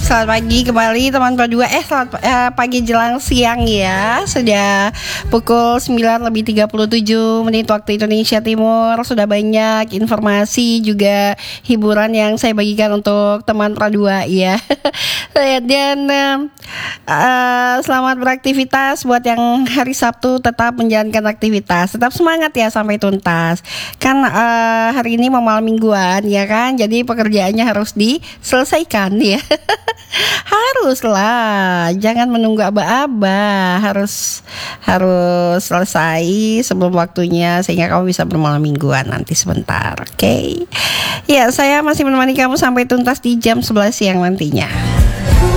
Selamat pagi kembali teman Pro 2. Selamat pagi jelang siang ya. Sudah pukul 9:37 waktu Indonesia Timur. Sudah banyak informasi juga hiburan yang saya bagikan untuk teman Pro 2 ya. Dan selamat beraktivitas buat yang hari Sabtu, tetap menjalankan aktivitas. Tetap semangat ya sampai tuntas. Kan hari ini mau malam mingguan ya kan. Jadi pekerjaannya harus diselesaikan ya. Haruslah, jangan menunggu aba-aba. Harus selesai sebelum waktunya sehingga kamu bisa bermalam mingguan nanti sebentar. Oke. Ya, saya masih menemani kamu sampai tuntas di jam 11 siang nantinya.